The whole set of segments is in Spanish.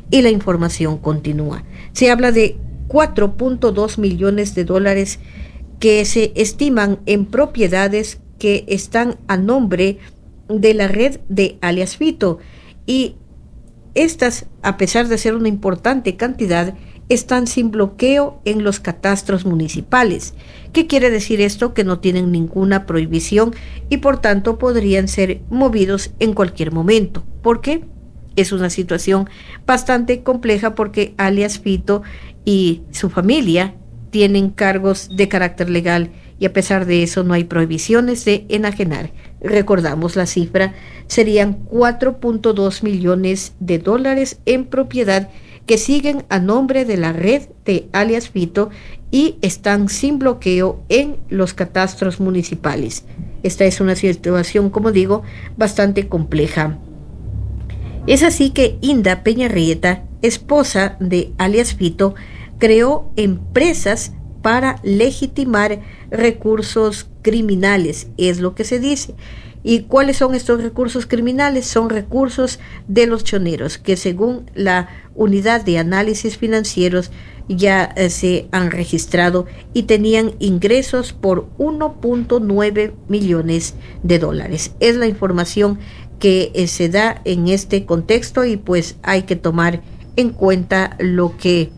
Y la información continúa. Se habla de 4.2 millones de dólares que se estiman en propiedades que están a nombre de la red de alias Fito, y estas, a pesar de ser una importante cantidad, están sin bloqueo en los catastros municipales. ¿Qué quiere decir esto? Que no tienen ninguna prohibición y por tanto podrían ser movidos en cualquier momento. ¿Por qué? Es una situación bastante compleja porque alias Fito y su familia tienen cargos de carácter legal y a pesar de eso no hay prohibiciones de enajenar. Recordamos la cifra, serían 4.2 millones de dólares en propiedad que siguen a nombre de la red de alias Fito y están sin bloqueo en los catastros municipales. Esta es una situación, como digo, bastante compleja. Es así que Inda Peñarrieta, esposa de alias Fito, creó empresas para legitimar recursos criminales, es lo que se dice. ¿Y cuáles son estos recursos criminales? Son recursos de los choneros, que según la Unidad de Análisis Financieros ya se han registrado y tenían ingresos por 1.9 millones de dólares. Es la información que se da en este contexto y pues hay que tomar en cuenta lo que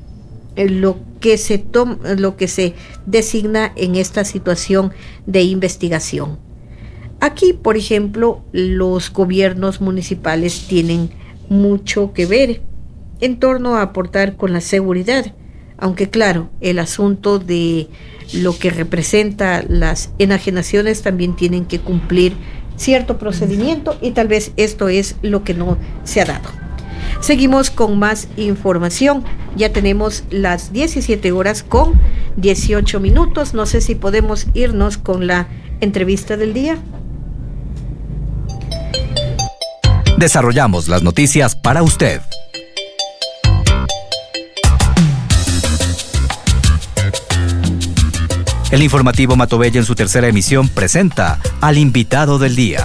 se designa en esta situación de investigación. Aquí, por ejemplo, los gobiernos municipales tienen mucho que ver en torno a aportar con la seguridad, aunque claro, el asunto de lo que representa las enajenaciones también tienen que cumplir cierto procedimiento y tal vez esto es lo que no se ha dado. Seguimos con más información. Ya tenemos las 17:18. No sé si podemos irnos con la entrevista del día. Desarrollamos las noticias para usted. El informativo Matobella en su tercera emisión presenta al invitado del día.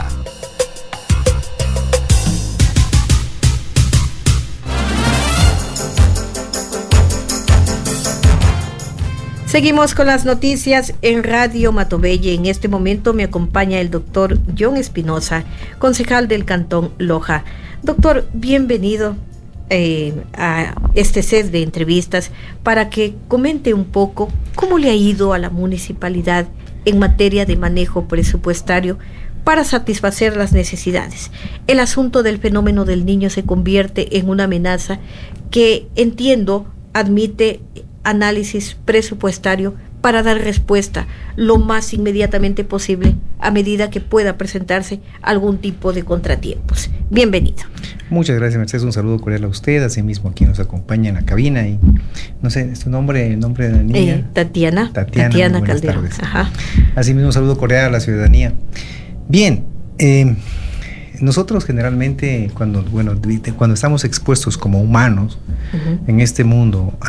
Seguimos con las noticias en Radio Matobella. En este momento me acompaña el doctor John Espinosa, concejal del Cantón Loja. Doctor, bienvenido a este set de entrevistas para que comente un poco cómo le ha ido a la municipalidad en materia de manejo presupuestario para satisfacer las necesidades. El asunto del fenómeno del niño se convierte en una amenaza que, entiendo, admite análisis presupuestario para dar respuesta lo más inmediatamente posible a medida que pueda presentarse algún tipo de contratiempos. Bienvenido. Muchas gracias, Mercedes. Un saludo cordial a usted, asimismo a quien nos acompaña en la cabina y no sé, ¿es tu nombre, el nombre de la niña? Tatiana Calderón. Ajá. Asimismo un saludo cordial a la ciudadanía. Bien, nosotros generalmente cuando estamos expuestos como humanos en este mundo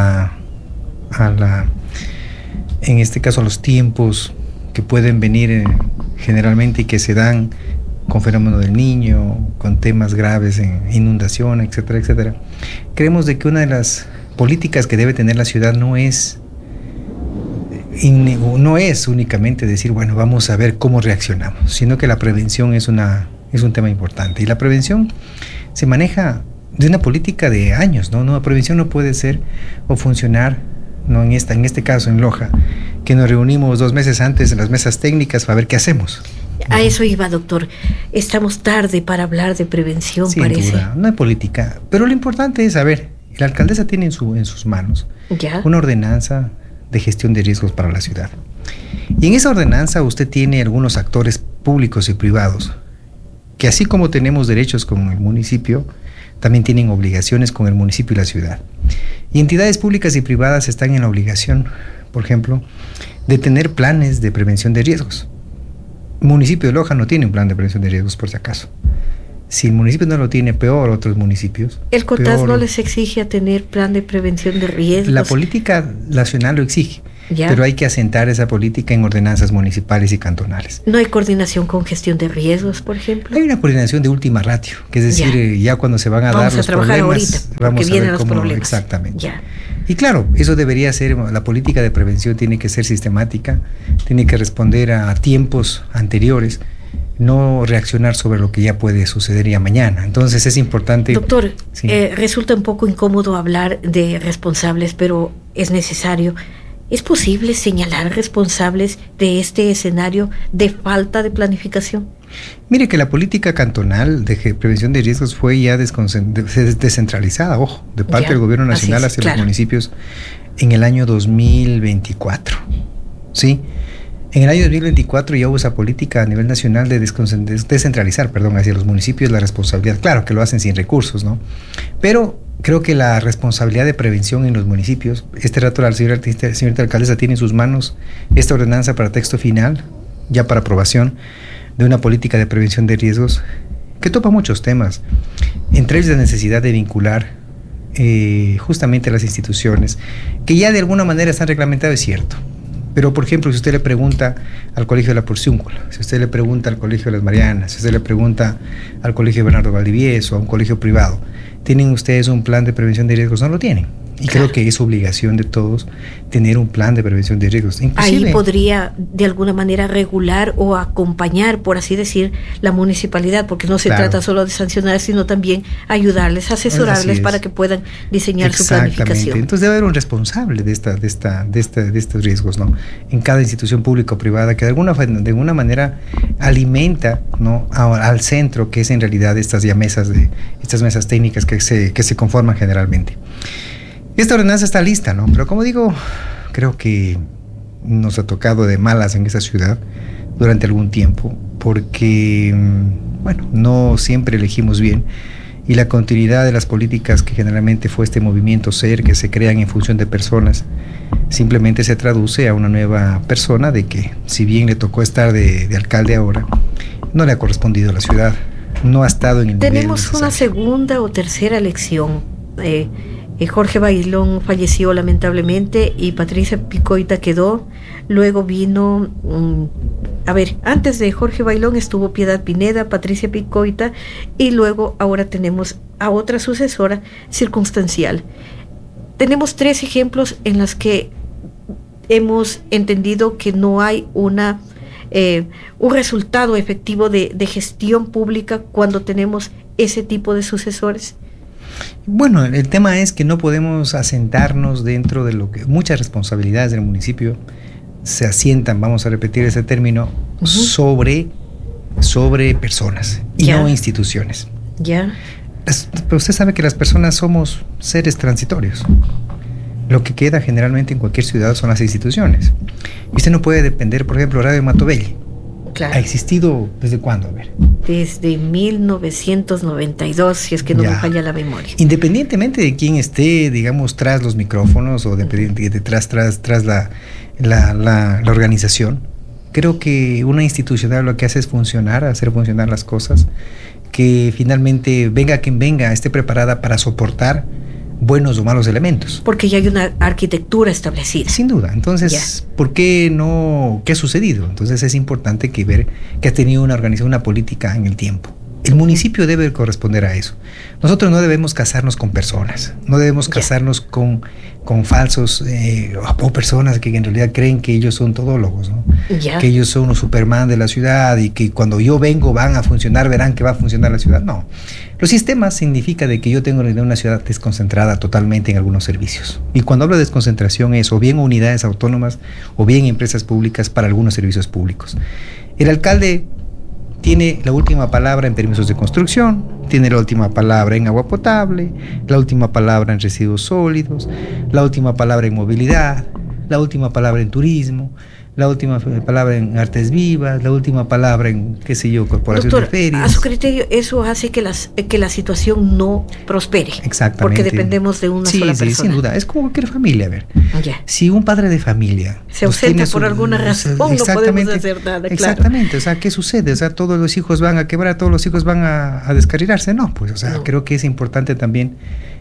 en este caso a los tiempos que pueden venir generalmente y que se dan con fenómeno del niño, con temas graves en inundación, etcétera, etcétera. Creemos de que una de las políticas que debe tener la ciudad no es únicamente decir, bueno, vamos a ver cómo reaccionamos, sino que la prevención es un tema importante. Y la prevención se maneja de una política de años, ¿no? La prevención no puede ser o funcionar, no en este caso en Loja, que nos reunimos 2 meses antes de las mesas técnicas para ver qué hacemos. A eso iba, doctor. Estamos tarde para hablar de prevención, sin parece. Duda, no hay política, pero lo importante es saber, la alcaldesa tiene en sus manos una ordenanza de gestión de riesgos para la ciudad. Y en esa ordenanza usted tiene algunos actores públicos y privados, que así como tenemos derechos con el municipio, también tienen obligaciones con el municipio y la ciudad. Y entidades públicas y privadas están en la obligación, por ejemplo, de tener planes de prevención de riesgos. El municipio de Loja no tiene un plan de prevención de riesgos, por si acaso. Si el municipio no lo tiene, peor otros municipios. ¿El COTAS no les exige a tener plan de prevención de riesgos? La política nacional lo exige, pero hay que asentar esa política en ordenanzas municipales y cantonales. ¿No hay coordinación con gestión de riesgos, por ejemplo? Hay una coordinación de última ratio, que es decir, ya cuando se van a dar los problemas, ahorita, vamos a ver los cómo problemas. Exactamente. Y claro, eso debería ser, la política de prevención tiene que ser sistemática, tiene que responder a tiempos anteriores, no reaccionar sobre lo que ya puede suceder ya mañana. Entonces es importante... Doctor, sí. Resulta un poco incómodo hablar de responsables, pero es necesario. ¿Es posible señalar responsables de este escenario de falta de planificación? Mire que la política cantonal de prevención de riesgos fue ya descentralizada, ojo, de parte del gobierno nacional hacia los municipios en el año 2024. ¿Sí? En el año 2024 ya hubo esa política a nivel nacional de descentralizar, hacia los municipios la responsabilidad. Claro que lo hacen sin recursos, ¿no? Pero creo que la responsabilidad de prevención en los municipios, este rato la señorita alcaldesa tiene en sus manos esta ordenanza para texto final, ya para aprobación, de una política de prevención de riesgos que topa muchos temas, entre ellos la necesidad de vincular justamente a las instituciones, que ya de alguna manera están reglamentadas, es cierto. Pero, por ejemplo, si usted le pregunta al Colegio de la Porciúncula, si usted le pregunta al Colegio de las Marianas, si usted le pregunta al Colegio de Bernardo Valdivieso, a un colegio privado, ¿tienen ustedes un plan de prevención de riesgos? No lo tienen. Y creo que es obligación de todos tener un plan de prevención de riesgos. Inclusive, ahí podría de alguna manera regular o acompañar, por así decir, la municipalidad, porque no se trata solo de sancionar, sino también ayudarles, asesorarles para que puedan diseñar su planificación. Entonces debe haber un responsable de estos riesgos, ¿no? En cada institución pública o privada que de alguna manera alimenta, ¿no?, al centro, que es en realidad estas mesas técnicas que se conforman generalmente. Esta ordenanza está lista, ¿no? Pero como digo, creo que nos ha tocado de malas en esa ciudad durante algún tiempo, porque, no siempre elegimos bien, y la continuidad de las políticas que generalmente fue este movimiento SER, que se crean en función de personas, simplemente se traduce a una nueva persona de que, si bien le tocó estar de alcalde ahora, no le ha correspondido a la ciudad, no ha estado en el nivel Tenemos necesario. Una segunda o tercera elección. Jorge Bailón falleció lamentablemente y Patricia Picoita quedó. Luego vino, antes de Jorge Bailón estuvo Piedad Pineda, Patricia Picoita, y luego ahora tenemos a otra sucesora circunstancial. Tenemos 3 ejemplos en los que hemos entendido que no hay un resultado efectivo de gestión pública cuando tenemos ese tipo de sucesores. Bueno, el tema es que no podemos asentarnos dentro de lo que muchas responsabilidades del municipio se asientan, vamos a repetir ese término, sobre personas y no instituciones. Pero usted sabe que las personas somos seres transitorios. Lo que queda generalmente en cualquier ciudad son las instituciones. Y usted no puede depender, por ejemplo, Radio Matobelle. Claro. ¿Ha existido desde cuándo? A ver. Desde 1992, si es que no me falla la memoria. Independientemente de quién esté, digamos, tras los micrófonos o tras la organización, creo que una institucional lo que hace es hacer funcionar las cosas, que finalmente venga quien venga, esté preparada para soportar buenos o malos elementos. Porque ya hay una arquitectura establecida. Sin duda. Entonces, ¿por qué no? ¿Qué ha sucedido? Entonces es importante ver que ha tenido una organización, una política en el tiempo. El municipio debe corresponder a eso. Nosotros no debemos casarnos con personas, no debemos casarnos con falsos o personas que en realidad creen que ellos son todólogos, ¿no? Que ellos son los Superman de la ciudad y que cuando yo vengo van a funcionar, verán que va a funcionar la ciudad. No. Los sistemas significa de que yo tengo una ciudad desconcentrada totalmente en algunos servicios. Y cuando hablo de desconcentración es o bien unidades autónomas o bien empresas públicas para algunos servicios públicos. El alcalde tiene la última palabra en permisos de construcción, tiene la última palabra en agua potable, la última palabra en residuos sólidos, la última palabra en movilidad, la última palabra en turismo, la última palabra en artes vivas, la última palabra en, corporación de ferias. A su criterio, eso hace que la situación no prospere. Exactamente. Porque dependemos de una sola persona. Sí, sin duda. Es como cualquier familia, a ver. Si un padre de familia se ausenta por alguna razón, no podemos hacer nada, claro. Exactamente. O sea, ¿qué sucede? O sea, todos los hijos van a quebrar, todos los hijos van a descarrilarse. No, pues, o sea, creo que es importante también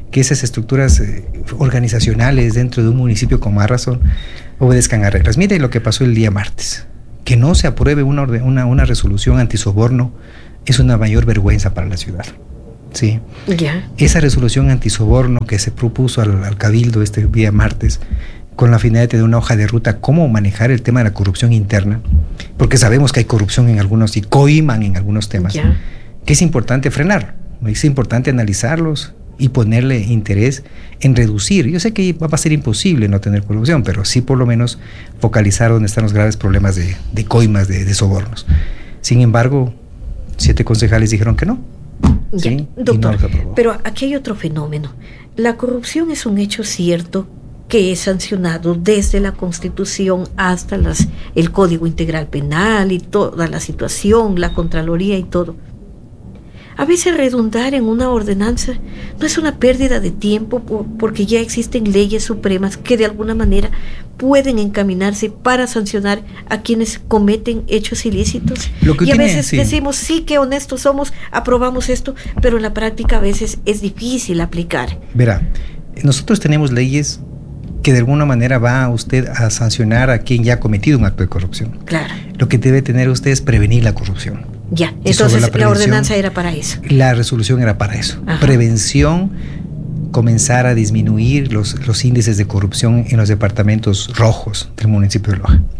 que esas estructuras organizacionales dentro de un municipio con más razón obedezcan a reglas. Mire lo que pasó el día martes. Que no se apruebe una resolución antisoborno es una mayor vergüenza para la ciudad. Sí. Esa resolución antisoborno que se propuso al Cabildo este día martes, con la finalidad de tener una hoja de ruta, cómo manejar el tema de la corrupción interna, porque sabemos que hay corrupción en algunos y coiman en algunos temas, que es importante frenar, es importante analizarlos y ponerle interés en reducir. Yo sé que va a ser imposible no tener corrupción, pero sí por lo menos focalizar donde están los graves problemas de coimas, de sobornos. Sin embargo, 7 concejales dijeron que no. ¿Sí? Doctor, no, pero aquí hay otro fenómeno. La corrupción es un hecho cierto que es sancionado desde la Constitución hasta el Código Integral Penal y toda la situación, la Contraloría y todo. A veces redundar en una ordenanza no es una pérdida de tiempo porque ya existen leyes supremas que de alguna manera pueden encaminarse para sancionar a quienes cometen hechos ilícitos. Y a veces decimos, sí, qué honestos somos, aprobamos esto, pero en la práctica a veces es difícil aplicar. Verá, nosotros tenemos leyes que de alguna manera va usted a sancionar a quien ya ha cometido un acto de corrupción. Claro. Lo que debe tener usted es prevenir la corrupción. Ya, entonces la ordenanza era para eso. La resolución era para eso. Ajá. Prevención, comenzar a disminuir los índices de corrupción en los departamentos rojos del municipio de Loja.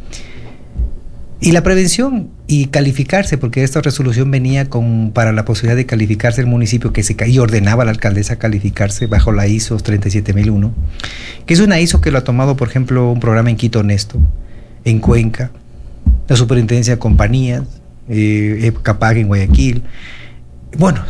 Y la prevención y calificarse, porque esta resolución venía para la posibilidad de calificarse el municipio y ordenaba a la alcaldesa calificarse bajo la ISO 37001, que es una ISO que lo ha tomado, por ejemplo, un programa en Quito Honesto, en Cuenca, la Superintendencia de Compañías, Capag en Guayaquil. Bueno,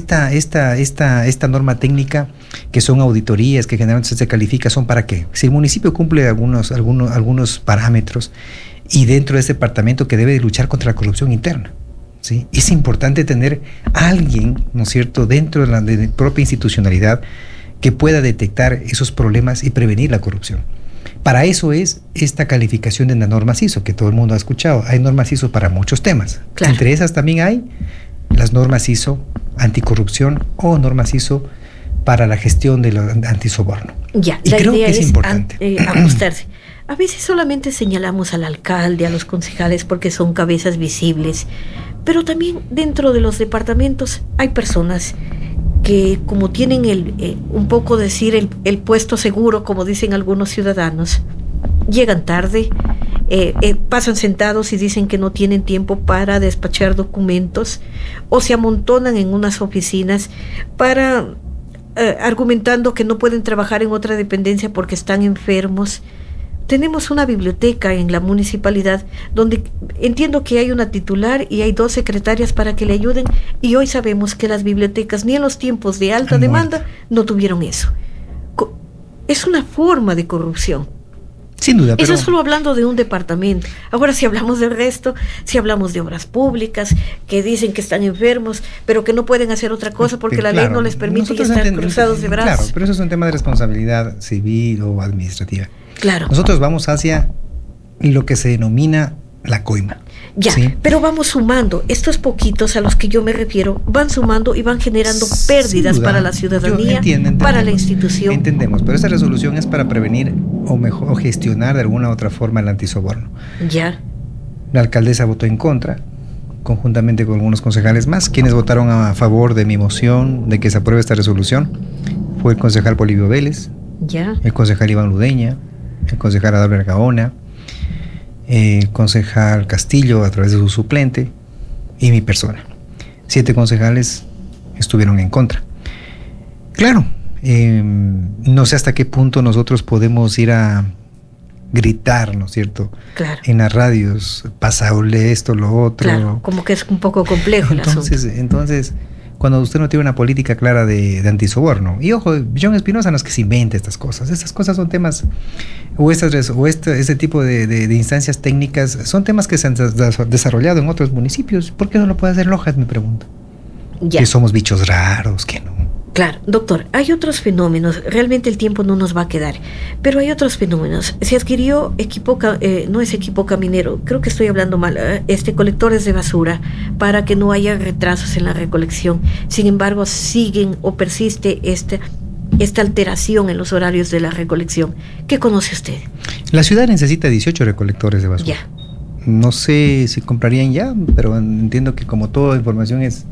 esta norma técnica, que son auditorías que generalmente se califica, son para qué. Si el municipio cumple algunos parámetros y dentro de este departamento que debe de luchar contra la corrupción interna, ¿sí? Es importante tener a alguien, ¿no es cierto?, dentro de la propia institucionalidad que pueda detectar esos problemas y prevenir la corrupción. Para eso es esta calificación de las normas ISO, que todo el mundo ha escuchado. Hay normas ISO para muchos temas. Claro. Entre esas también hay las normas ISO anticorrupción o normas ISO para la gestión del antisoborno. Ya, y creo que es importante ajustarse. A veces solamente señalamos al alcalde, a los concejales, porque son cabezas visibles, pero también dentro de los departamentos hay personas que, como tienen un poco decir el puesto seguro, como dicen algunos ciudadanos, llegan tarde, pasan sentados y dicen que no tienen tiempo para despachar documentos, o se amontonan en unas oficinas para argumentando que no pueden trabajar en otra dependencia porque están enfermos. Tenemos una biblioteca en la municipalidad donde entiendo que hay una titular y hay 2 secretarias para que le ayuden, y hoy sabemos que las bibliotecas ni en los tiempos de alta demanda no tuvieron eso. Es una forma de corrupción. Sin duda. Eso es solo hablando de un departamento. Ahora, si hablamos del resto, si hablamos de obras públicas, que dicen que están enfermos, pero que no pueden hacer otra cosa porque la ley no les permite y están cruzados de brazos. Claro, pero eso es un tema de responsabilidad civil o administrativa. Claro. Nosotros vamos hacia lo que se denomina la coima. Ya, ¿sí? Pero vamos sumando. Estos poquitos a los que yo me refiero van sumando y van generando pérdidas para la ciudadanía, para la institución. Entendemos, pero esta resolución es para prevenir o gestionar de alguna u otra forma el antisoborno. Ya. La alcaldesa votó en contra, conjuntamente con algunos concejales más. Quienes votaron a favor de mi moción de que se apruebe esta resolución fue el concejal Polibio Vélez, ya, el concejal Iván Ludeña, el concejal Adalberto Gaona, el concejal Castillo a través de su suplente y mi persona. 7 concejales estuvieron en contra. Claro, no sé hasta qué punto nosotros podemos ir a gritar, ¿no es cierto? Claro. En las radios, pasable esto, lo otro. Claro, como que es un poco complejo el asunto. Entonces, cuando usted no tiene una política clara de antisoborno, y ojo, John Espinosa no es que se invente estas cosas son temas, este tipo de instancias técnicas, son temas que se han desarrollado en otros municipios. ¿Por qué no lo puede hacer Loja? Me pregunto. Ya. Que somos bichos raros, que no. Claro, doctor, hay otros fenómenos, realmente el tiempo no nos va a quedar, pero hay otros fenómenos. Se adquirió no es equipo caminero, creo que estoy hablando mal, colectores de basura para que no haya retrasos en la recolección. Sin embargo, siguen o persiste esta alteración en los horarios de la recolección. ¿Qué conoce usted? La ciudad necesita 18 recolectores de basura. Ya. No sé si comprarían ya, pero entiendo que como toda información es,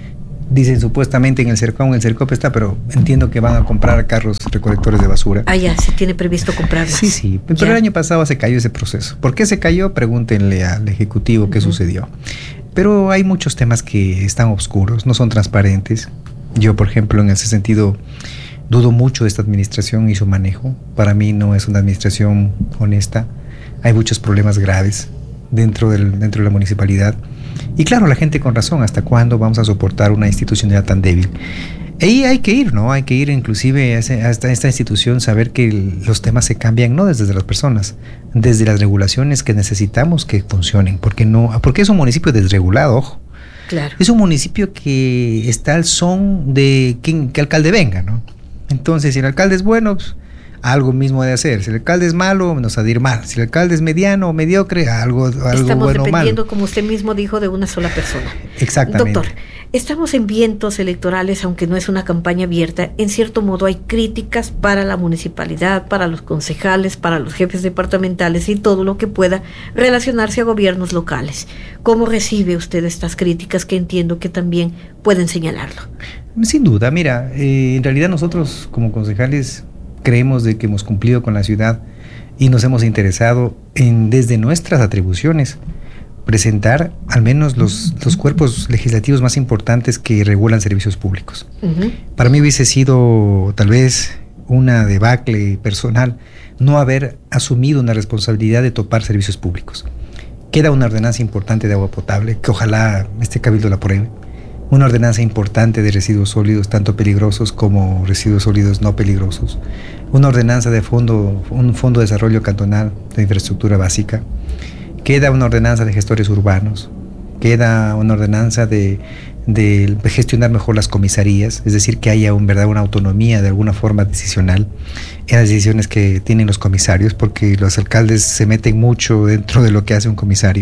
dicen supuestamente en el CERCOP está, pero entiendo que van a comprar carros recolectores de basura. Ah, ya, se tiene previsto comprarlos. Sí, pero el año pasado se cayó ese proceso. ¿Por qué se cayó? Pregúntenle al Ejecutivo qué sucedió. Pero hay muchos temas que están oscuros, no son transparentes. Yo, por ejemplo, en ese sentido, dudo mucho de esta administración y su manejo. Para mí no es una administración honesta. Hay muchos problemas graves dentro de la municipalidad. Y claro, la gente con razón, ¿hasta cuándo vamos a soportar una institucionalidad tan débil? Ahí hay que ir, ¿no? Hay que ir inclusive a esta institución, saber que los temas se cambian no desde las personas, desde las regulaciones que necesitamos que funcionen, porque es un municipio desregulado, ojo. Claro. Es un municipio que está al son de que alcalde venga, ¿no? Entonces, si el alcalde es bueno, pues, algo mismo de hacer. Si el alcalde es malo, nos ha de ir mal. Si el alcalde es mediano o mediocre, algo estamos bueno o malo. dependiendo, como usted mismo dijo, de una sola persona. Exactamente. Doctor, estamos en vientos electorales, aunque no es una campaña abierta. En cierto modo hay críticas para la municipalidad, para los concejales, para los jefes departamentales y todo lo que pueda relacionarse a gobiernos locales. ¿Cómo recibe usted estas críticas que entiendo que también pueden señalarlo? Sin duda, mira, en realidad nosotros como concejales creemos de que hemos cumplido con la ciudad y nos hemos interesado en, desde nuestras atribuciones, presentar al menos los cuerpos legislativos más importantes que regulan servicios públicos. Para mí hubiese sido tal vez una debacle personal no haber asumido una responsabilidad de topar servicios públicos. Queda una ordenanza importante de agua potable, que ojalá este cabildo la apruebe. Una ordenanza importante de residuos sólidos, tanto peligrosos como residuos sólidos no peligrosos. Una ordenanza de un fondo de desarrollo cantonal de infraestructura básica. Queda una ordenanza de gestores urbanos. Queda una ordenanza de gestionar mejor las comisarías, es decir, que haya una autonomía de alguna forma decisional en las decisiones que tienen los comisarios, porque los alcaldes se meten mucho dentro de lo que hace un comisario.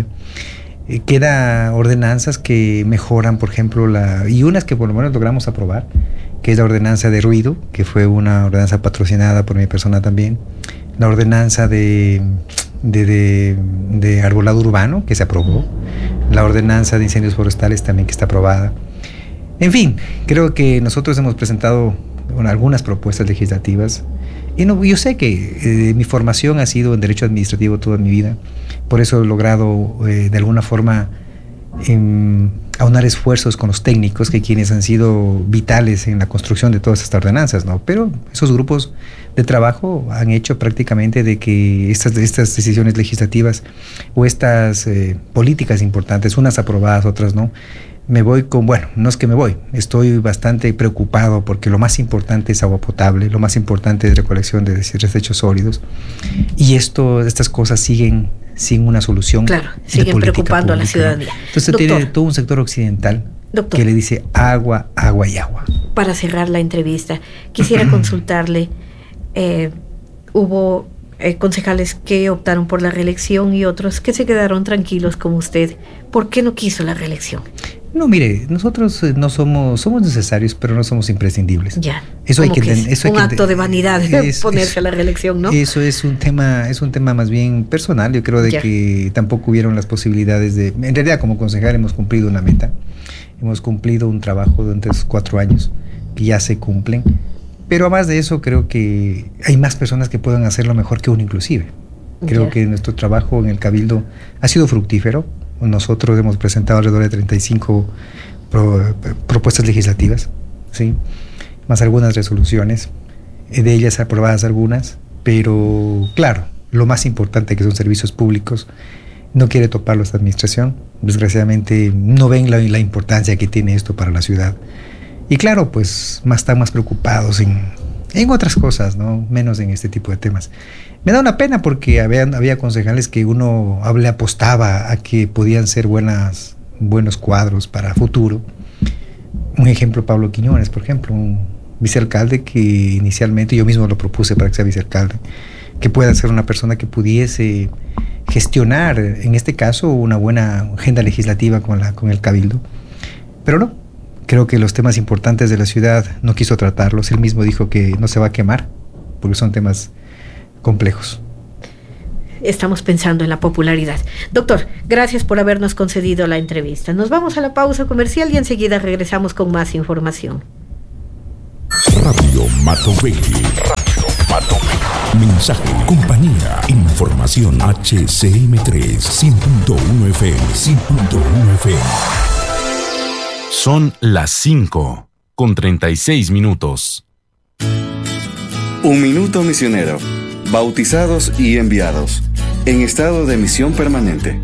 Queda ordenanzas que mejoran, por ejemplo, y unas que por lo menos logramos aprobar, que es la ordenanza de ruido, que fue una ordenanza patrocinada por mi persona también, la ordenanza de arbolado urbano, que se aprobó, la ordenanza de incendios forestales también, que está aprobada. En fin, creo que nosotros hemos presentado algunas propuestas legislativas. Y yo sé que mi formación ha sido en derecho administrativo toda mi vida, por eso he logrado de alguna forma aunar esfuerzos con los técnicos, que quienes han sido vitales en la construcción de todas estas ordenanzas, ¿no? Pero esos grupos de trabajo han hecho prácticamente de que estas decisiones legislativas o estas políticas importantes, unas aprobadas, otras no, no es que me voy, estoy bastante preocupado porque lo más importante es agua potable, lo más importante es recolección de desechos sólidos, y estas cosas siguen sin una solución. Claro, siguen preocupando a la ciudadanía. Entonces tiene todo un sector occidental, doctor, que le dice agua, agua y agua. Para cerrar la entrevista, quisiera consultarle, hubo concejales que optaron por la reelección y otros que se quedaron tranquilos como usted. ¿Por qué no quiso la reelección? No, mire, nosotros no somos necesarios, pero no somos imprescindibles. Ya. Eso hay que es un acto de vanidad ponerse a la reelección, ¿no? Eso es un tema más bien personal. Yo creo que tampoco hubieron las posibilidades en realidad, como concejal hemos cumplido una meta, hemos cumplido un trabajo durante esos 4 años que ya se cumplen. Pero además de eso, creo que hay más personas que puedan hacerlo mejor que uno inclusive. Creo que nuestro trabajo en el Cabildo ha sido fructífero. Nosotros hemos presentado alrededor de 35 propuestas legislativas, ¿sí? Más algunas resoluciones, de ellas aprobadas algunas, pero claro, lo más importante, que son servicios públicos, no quiere toparlo esta administración. Desgraciadamente no ven la importancia que tiene esto para la ciudad. Y claro, pues están más preocupados en otras cosas, ¿no? Menos en este tipo de temas. Me da una pena porque había concejales que uno le apostaba a que podían ser buenos cuadros para futuro. Un ejemplo, Pablo Quiñones, por ejemplo, un vicealcalde que inicialmente yo mismo lo propuse para que sea vicealcalde, que pueda ser una persona que pudiese gestionar, en este caso, una buena agenda legislativa con el Cabildo. Pero no, creo que los temas importantes de la ciudad no quiso tratarlos. Él mismo dijo que no se va a quemar, porque son temas complejos. Estamos pensando en la popularidad. Doctor, gracias por habernos concedido la entrevista. Nos vamos a la pausa comercial y enseguida regresamos con más información. Radio Matovelle. Mensaje, compañía, información. HCM3, 100.1 FM, 100.1 FM. Son las 5:36. Un minuto misionero. Bautizados y enviados. En estado de misión permanente.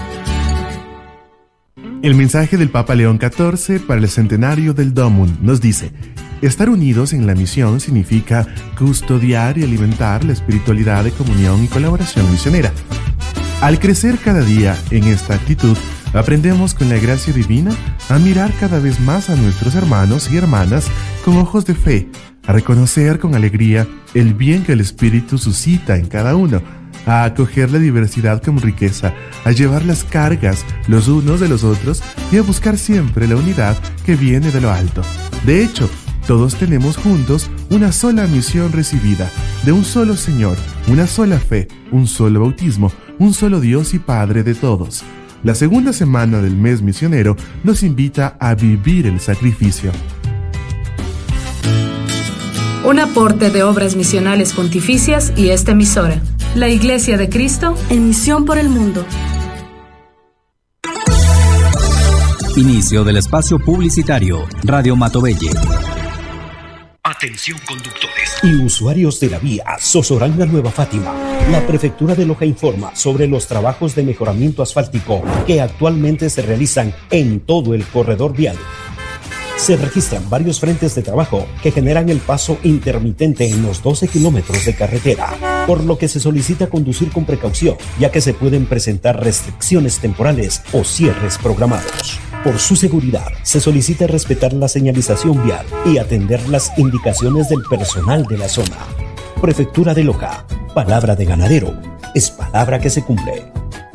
El mensaje del Papa León XIV para el centenario del Domum nos dice: estar unidos en la misión significa custodiar y alimentar la espiritualidad de comunión y colaboración misionera. Al crecer cada día en esta actitud, aprendemos con la gracia divina a mirar cada vez más a nuestros hermanos y hermanas con ojos de fe, a reconocer con alegría el bien que el Espíritu suscita en cada uno, a acoger la diversidad como riqueza, a llevar las cargas los unos de los otros y a buscar siempre la unidad que viene de lo alto. De hecho, todos tenemos juntos una sola misión recibida, de un solo Señor, una sola fe, un solo bautismo, un solo Dios y Padre de todos. La segunda semana del mes misionero nos invita a vivir el sacrificio. Un aporte de Obras Misionales Pontificias y esta emisora. La Iglesia de Cristo en misión por el mundo. Inicio del espacio publicitario. Radio Matovelle. Atención conductores y usuarios de la vía Sozoranga Nueva Fátima. La Prefectura de Loja informa sobre los trabajos de mejoramiento asfáltico que actualmente se realizan en todo el corredor vial. Se registran varios frentes de trabajo que generan el paso intermitente en los 12 kilómetros de carretera, por lo que se solicita conducir con precaución, ya que se pueden presentar restricciones temporales o cierres programados. Por su seguridad, se solicita respetar la señalización vial y atender las indicaciones del personal de la zona. Prefectura de Loja, palabra de ganadero, es palabra que se cumple.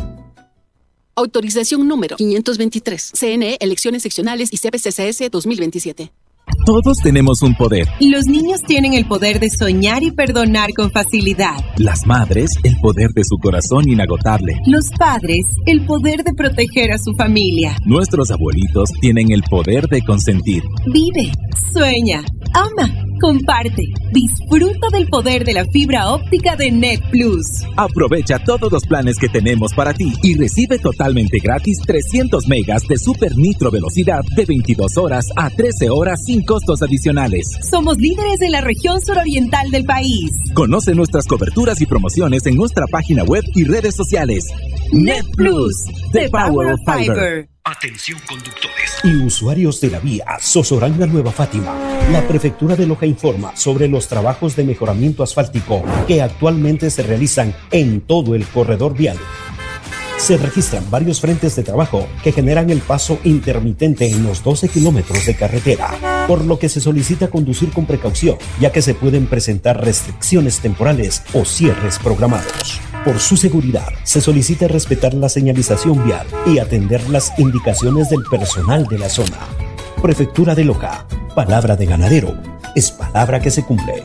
Autorización número 523. CNE, Elecciones Seccionales y CPCCS 2027. Todos tenemos un poder. Los niños tienen el poder de soñar y perdonar con facilidad. Las madres, el poder de su corazón inagotable. Los padres, el poder de proteger a su familia. Nuestros abuelitos tienen el poder de consentir. Vive, sueña, ama, comparte. Disfruta del poder de la fibra óptica de Net Plus. Aprovecha todos los planes que tenemos para ti y recibe totalmente gratis 300 megas de super nitro velocidad de 22 horas a 13 horas sin costos adicionales. Somos líderes en la región suroriental del país. Conoce nuestras coberturas y promociones en nuestra página web y redes sociales. Net Plus, the power of fiber. Atención conductores y usuarios de la vía Sozoranga Nueva Fátima. La Prefectura de Loja informa sobre los trabajos de mejoramiento asfáltico que actualmente se realizan en todo el corredor vial. Se registran varios frentes de trabajo que generan el paso intermitente en los 12 kilómetros de carretera, por lo que se solicita conducir con precaución, ya que se pueden presentar restricciones temporales o cierres programados. Por su seguridad, se solicita respetar la señalización vial y atender las indicaciones del personal de la zona. Prefectura de Loja, palabra de ganadero, es palabra que se cumple.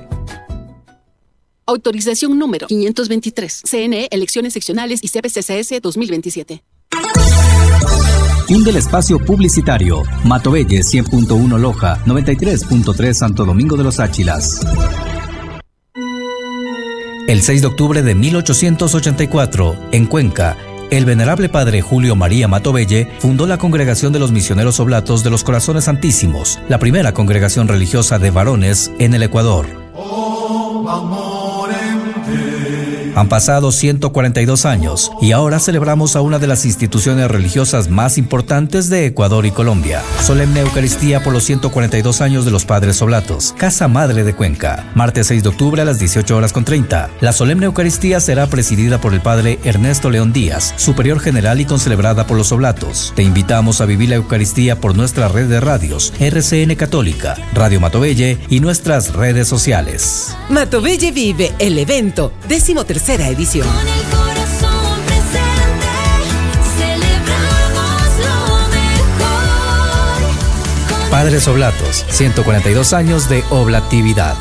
Autorización número 523. CNE, Elecciones Seccionales y CPCCS 2027. Fin del espacio publicitario. Matovelle 100.1 Loja, 93.3 Santo Domingo de los Áchilas. El 6 de octubre de 1884, en Cuenca, el venerable padre Julio María Matovelle fundó la Congregación de los Misioneros Oblatos de los Corazones Santísimos, la primera congregación religiosa de varones en el Ecuador. Han pasado 142 años y ahora celebramos a una de las instituciones religiosas más importantes de Ecuador y Colombia. Solemne Eucaristía por los 142 años de los Padres Oblatos, Casa Madre de Cuenca. Martes 6 de octubre a las 18:30. La solemne Eucaristía será presidida por el Padre Ernesto León Díaz, Superior General y concelebrada por los Oblatos. Te invitamos a vivir la Eucaristía por nuestra red de radios, RCN Católica, Radio Matovelle y nuestras redes sociales. Matovelle Vive, el evento, 13ª edición. Con el corazón presente, celebramos lo mejor. Padres Oblatos, 142 años de oblatividad.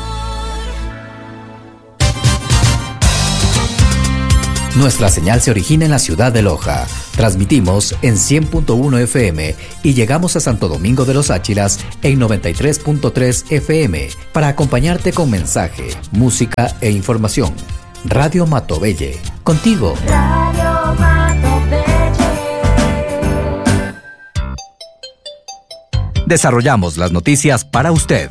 Nuestra señal se origina en la ciudad de Loja. Transmitimos en 100.1 FM y llegamos a Santo Domingo de los Áchilas en 93.3 FM para acompañarte con mensaje, música e información. Radio Matobelle, contigo. Radio Matobelle. Desarrollamos las noticias para usted.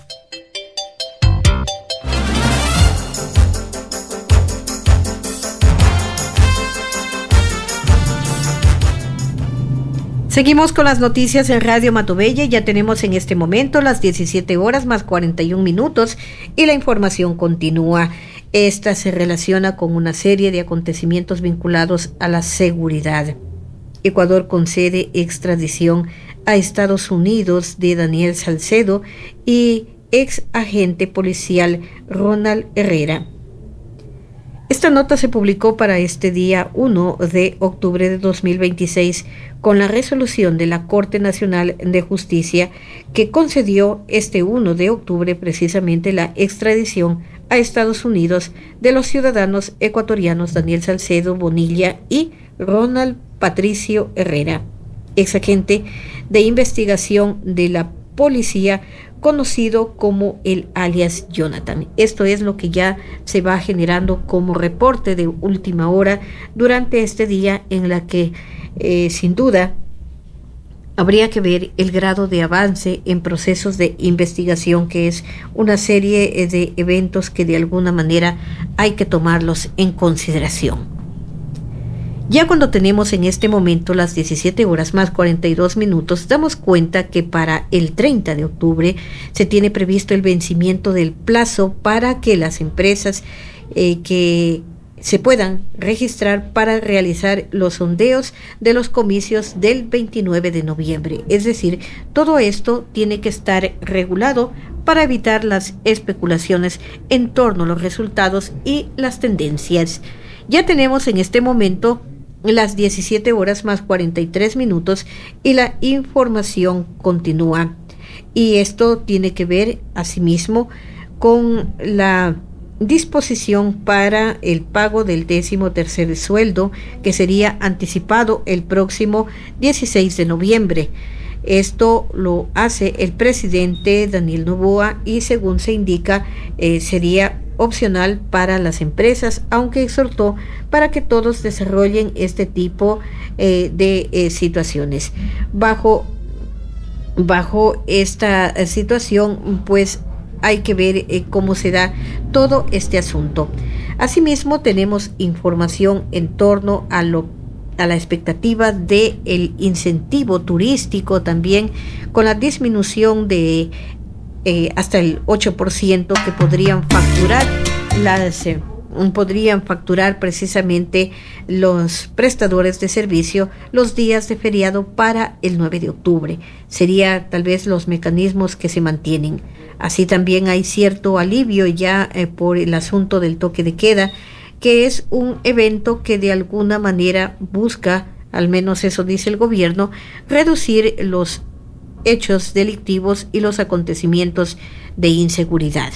Seguimos con las noticias en Radio Matobelle. Ya tenemos en este momento las 17 horas más 41 minutos y la información continúa. Esta se relaciona con una serie de acontecimientos vinculados a la seguridad. Ecuador concede extradición a Estados Unidos de Daniel Salcedo y ex agente policial Ronald Herrera. Esta nota se publicó para este día 1 de octubre de 2026 con la resolución de la Corte Nacional de Justicia que concedió este 1 de octubre precisamente la extradición a Estados Unidos de los ciudadanos ecuatorianos Daniel Salcedo Bonilla y Ronald Patricio Herrera, ex agente de investigación de la policía conocido como el alias Jonathan. Esto es lo que ya se va generando como reporte de última hora durante este día en la que sin duda habría que ver el grado de avance en procesos de investigación, que es una serie de eventos que de alguna manera hay que tomarlos en consideración. Ya cuando tenemos en este momento las 17 horas más 42 minutos, damos cuenta que para el 30 de octubre se tiene previsto el vencimiento del plazo para que las empresas que se puedan registrar para realizar los sondeos de los comicios del 29 de noviembre. Es decir, todo esto tiene que estar regulado para evitar las especulaciones en torno a los resultados y las tendencias. Ya tenemos en este momento las 17 horas más 43 minutos y la información continúa. Y esto tiene que ver asimismo con la disposición para el pago del 13º sueldo que sería anticipado el próximo 16 de noviembre. Esto lo hace el presidente Daniel Noboa y según se indica sería opcional para las empresas, aunque exhortó para que todos desarrollen este tipo de situaciones. Bajo esta situación, pues hay que ver cómo se da todo este asunto. Asimismo, tenemos información en torno a la expectativa de el incentivo turístico también, con la disminución de hasta el 8% que podrían facturar precisamente los prestadores de servicio los días de feriado para el 9 de octubre. Sería tal vez los mecanismos que se mantienen. Así también hay cierto alivio ya por el asunto del toque de queda, que es un evento que de alguna manera busca, al menos eso dice el gobierno, reducir los hechos delictivos y los acontecimientos de inseguridad.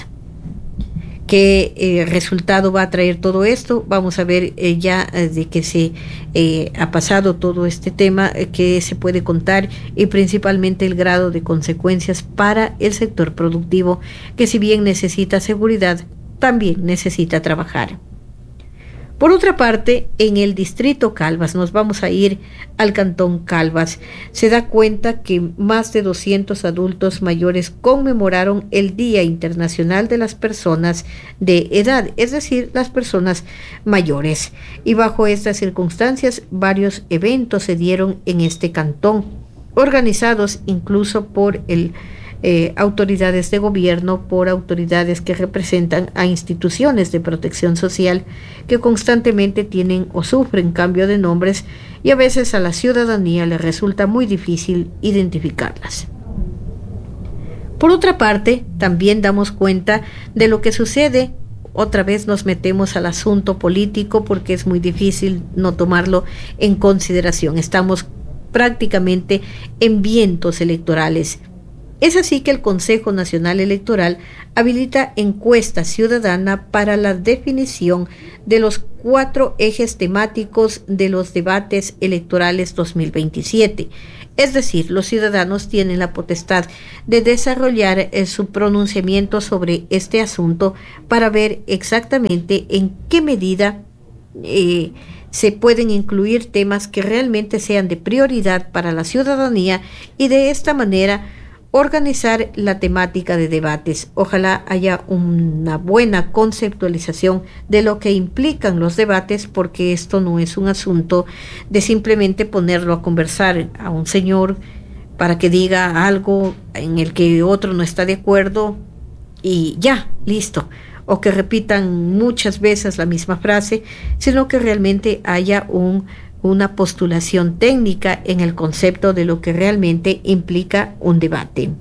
¿Qué resultado va a traer todo esto? Vamos a ver ya de que se ha pasado todo este tema, que se puede contar y principalmente el grado de consecuencias para el sector productivo, que si bien necesita seguridad, también necesita trabajar. Por otra parte, en el distrito Calvas, nos vamos a ir al cantón Calvas, se da cuenta que más de 200 adultos mayores conmemoraron el Día Internacional de las Personas de Edad, es decir, las personas mayores. Y bajo estas circunstancias, varios eventos se dieron en este cantón, organizados incluso por autoridades de gobierno, por autoridades que representan a instituciones de protección social que constantemente tienen o sufren cambio de nombres y a veces a la ciudadanía le resulta muy difícil identificarlas. Por otra parte, también damos cuenta de lo que sucede. Otra vez nos metemos al asunto político porque es muy difícil no tomarlo en consideración. Estamos prácticamente en vientos electorales. Es así que el Consejo Nacional Electoral habilita encuesta ciudadana para la definición de los 4 ejes temáticos de los debates electorales 2027. Es decir, los ciudadanos tienen la potestad de desarrollar su pronunciamiento sobre este asunto para ver exactamente en qué medida se pueden incluir temas que realmente sean de prioridad para la ciudadanía y de esta manera organizar la temática de debates. Ojalá haya una buena conceptualización de lo que implican los debates, porque esto no es un asunto de simplemente ponerlo a conversar a un señor para que diga algo en el que otro no está de acuerdo y ya, listo, o que repitan muchas veces la misma frase, sino que realmente haya una postulación técnica en el concepto de lo que realmente implica un debate.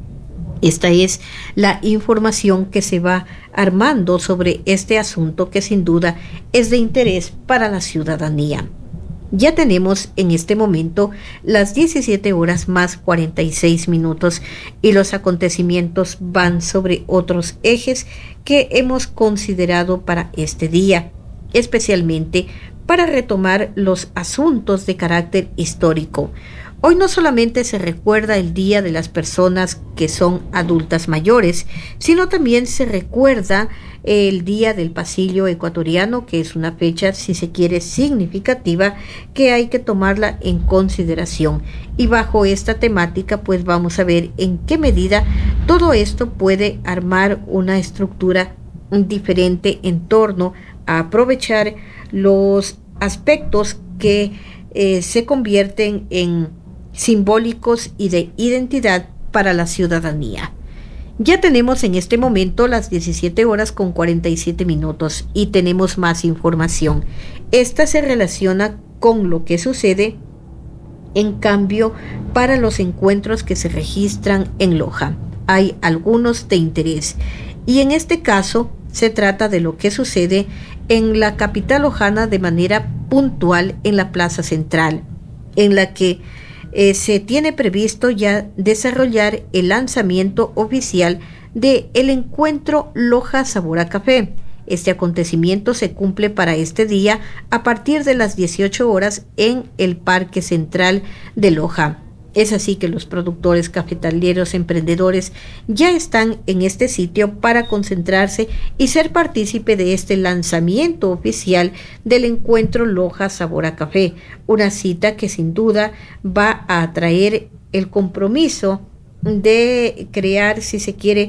Esta es la información que se va armando sobre este asunto, que sin duda es de interés para la ciudadanía. Ya tenemos en este momento las 17 horas más 46 minutos y los acontecimientos van sobre otros ejes que hemos considerado para este día, especialmente para retomar los asuntos de carácter histórico. Hoy no solamente se recuerda el Día de las Personas que son adultas mayores, sino también se recuerda el Día del Pasillo Ecuatoriano, que es una fecha, si se quiere, significativa, que hay que tomarla en consideración. Y bajo esta temática, pues vamos a ver en qué medida todo esto puede armar una estructura diferente en torno a aprovechar los aspectos que se convierten en simbólicos y de identidad para la ciudadanía. Ya tenemos en este momento las 17 horas con 47 minutos y tenemos más información. Esta se relaciona con lo que sucede en cambio para los encuentros que se registran en Loja. Hay algunos de interés y en este caso se trata de lo que sucede en la capital lojana de manera puntual en la Plaza Central, en la que se tiene previsto ya desarrollar el lanzamiento oficial de el encuentro Loja Sabor a Café. Este acontecimiento se cumple para este día a partir de las 18 horas en el Parque Central de Loja. Es así que los productores cafetaleros emprendedores ya están en este sitio para concentrarse y ser partícipe de este lanzamiento oficial del encuentro Loja Sabor a Café, una cita que sin duda va a atraer el compromiso de crear, si se quiere,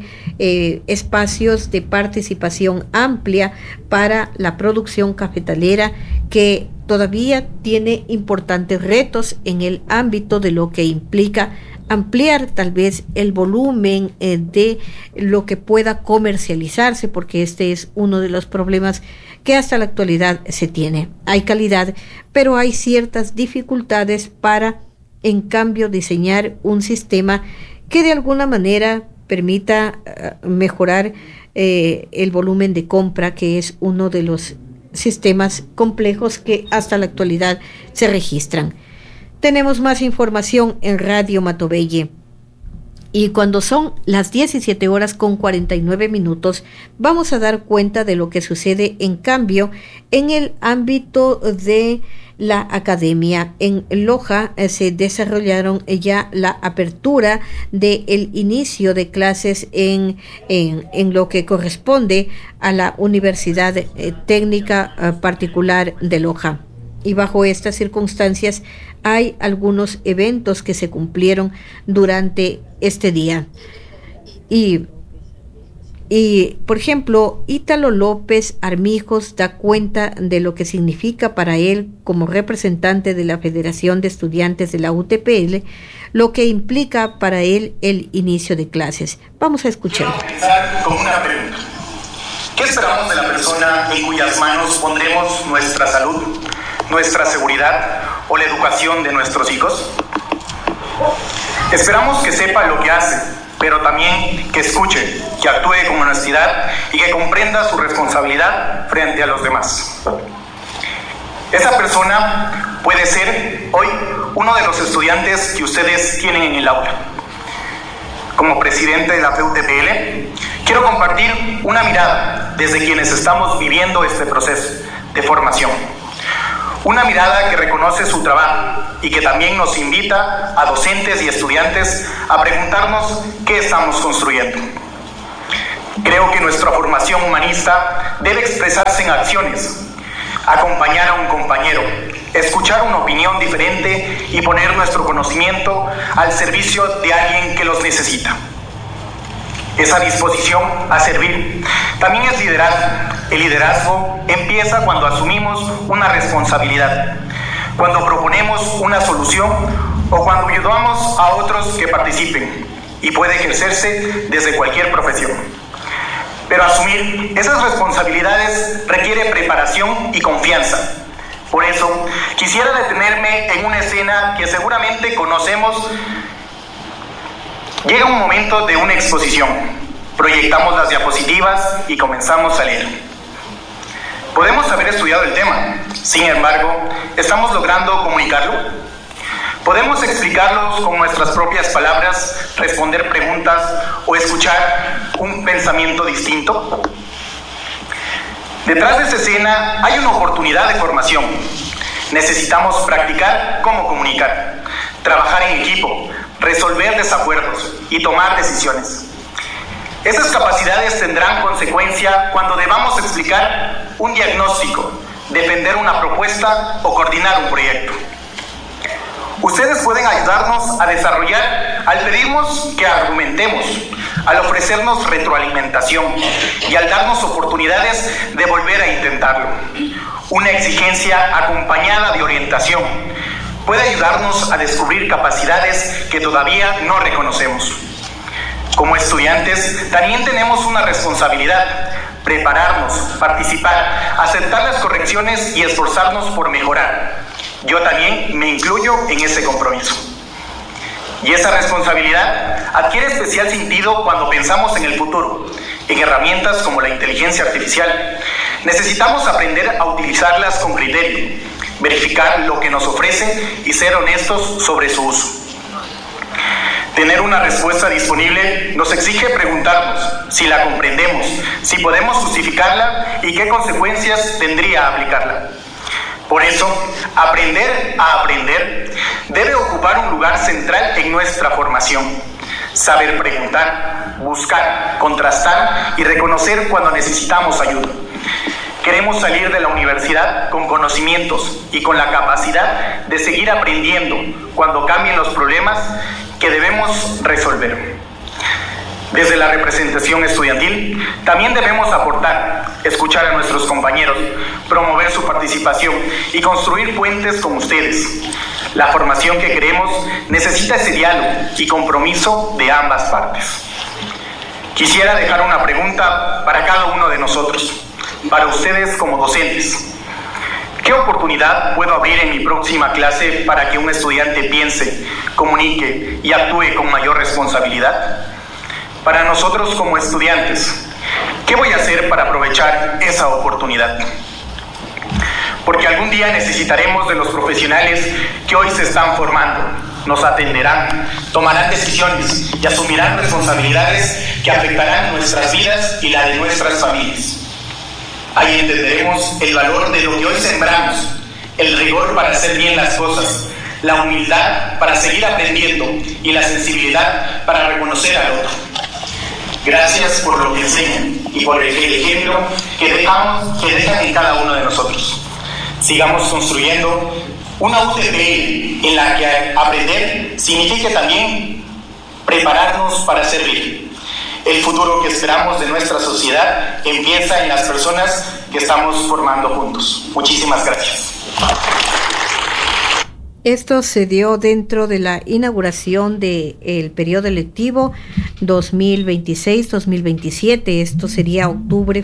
espacios de participación amplia para la producción cafetalera, que todavía tiene importantes retos en el ámbito de lo que implica ampliar tal vez el volumen de lo que pueda comercializarse, porque este es uno de los problemas que hasta la actualidad se tiene. Hay calidad, pero hay ciertas dificultades para, en cambio, diseñar un sistema que de alguna manera permita mejorar el volumen de compra, que es uno de los sistemas complejos que hasta la actualidad se registran. Tenemos más información en Radio Matobelle. Y cuando son las 17 horas con 49 minutos, vamos a dar cuenta de lo que sucede en cambio en el ámbito de la academia. En Loja se desarrollaron ya la apertura del inicio de clases en lo que corresponde a la Universidad Técnica Particular de Loja. Y bajo estas circunstancias hay algunos eventos que se cumplieron durante este día. Y por ejemplo, Ítalo López Armijos da cuenta de lo que significa para él como representante de la Federación de Estudiantes de la UTPL, lo que implica para él el inicio de clases. Vamos a escuchar. Quiero comenzar con una pregunta. ¿Qué esperamos de la persona en cuyas manos pondremos nuestra salud, nuestra seguridad o la educación de nuestros hijos? Esperamos que sepa lo que hace, pero también que escuche, que actúe con honestidad y que comprenda su responsabilidad frente a los demás. Esa persona puede ser hoy uno de los estudiantes que ustedes tienen en el aula. Como presidente de la FEUTPL, quiero compartir una mirada desde quienes estamos viviendo este proceso de formación. Una mirada que reconoce su trabajo y que también nos invita a docentes y estudiantes a preguntarnos qué estamos construyendo. Creo que nuestra formación humanista debe expresarse en acciones, acompañar a un compañero, escuchar una opinión diferente y poner nuestro conocimiento al servicio de alguien que los necesita. Esa disposición a servir también es liderazgo. El liderazgo empieza cuando asumimos una responsabilidad, cuando proponemos una solución o cuando ayudamos a otros que participen, y puede ejercerse desde cualquier profesión. Pero asumir esas responsabilidades requiere preparación y confianza. Por eso, quisiera detenerme en una escena que seguramente conocemos. Llega un momento de una exposición, proyectamos las diapositivas y comenzamos a leer. Podemos haber estudiado el tema, sin embargo, ¿estamos logrando comunicarlo? ¿Podemos explicarlos con nuestras propias palabras, responder preguntas o escuchar un pensamiento distinto? Detrás de esa escena hay una oportunidad de formación. Necesitamos practicar cómo comunicar, trabajar en equipo, resolver desacuerdos y tomar decisiones. Esas capacidades tendrán consecuencia cuando debamos explicar un diagnóstico, defender una propuesta o coordinar un proyecto. Ustedes pueden ayudarnos a desarrollar al pedirnos que argumentemos, al ofrecernos retroalimentación y al darnos oportunidades de volver a intentarlo. Una exigencia acompañada de orientación puede ayudarnos a descubrir capacidades que todavía no reconocemos. Como estudiantes, también tenemos una responsabilidad: prepararnos, participar, aceptar las correcciones y esforzarnos por mejorar. Yo también me incluyo en ese compromiso. Y esa responsabilidad adquiere especial sentido cuando pensamos en el futuro, en herramientas como la inteligencia artificial. Necesitamos aprender a utilizarlas con criterio, verificar lo que nos ofrece y ser honestos sobre su uso. Tener una respuesta disponible nos exige preguntarnos si la comprendemos, si podemos justificarla y qué consecuencias tendría aplicarla. Por eso, aprender a aprender debe ocupar un lugar central en nuestra formación. Saber preguntar, buscar, contrastar y reconocer cuando necesitamos ayuda. Queremos salir de la universidad con conocimientos y con la capacidad de seguir aprendiendo cuando cambien los problemas que debemos resolver. Desde la representación estudiantil, también debemos aportar, escuchar a nuestros compañeros, promover su participación y construir puentes con ustedes. La formación que queremos necesita ese diálogo y compromiso de ambas partes. Quisiera dejar una pregunta para cada uno de nosotros, para ustedes como docentes. ¿Qué oportunidad puedo abrir en mi próxima clase para que un estudiante piense, comunique y actúe con mayor responsabilidad? Para nosotros como estudiantes, ¿qué voy a hacer para aprovechar esa oportunidad? Porque algún día necesitaremos de los profesionales que hoy se están formando. Nos atenderán, tomarán decisiones y asumirán responsabilidades que afectarán nuestras vidas y la de nuestras familias. Ahí entenderemos el valor de lo que hoy sembramos, el rigor para hacer bien las cosas, la humildad para seguir aprendiendo y la sensibilidad para reconocer al otro. Gracias por lo que enseñan y por el ejemplo que dejan en cada uno de nosotros. Sigamos construyendo una UTPL en la que aprender significa también prepararnos para servir. El futuro que esperamos de nuestra sociedad empieza en las personas que estamos formando juntos. Muchísimas gracias. Esto se dio dentro de la inauguración del periodo lectivo 2026-2027. Esto sería octubre